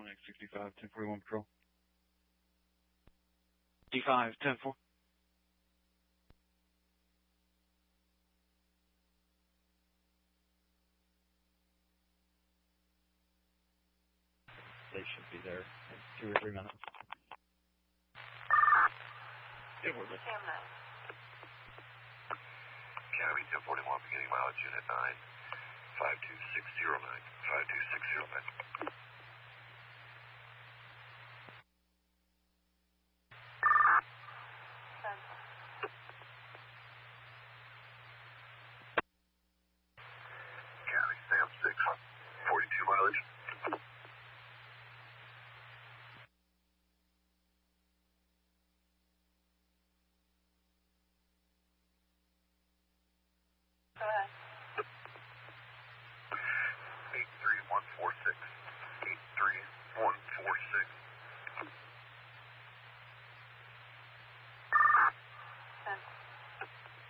1X65, 1041 patrol. D5, 10-4. They should be there in 2 or 3 minutes. Yeah, we're good. Academy 1041, beginning mileage unit 9, 52609, 52609. Academy Sam 6, 42 mileage. Go ahead. 83146. 83146.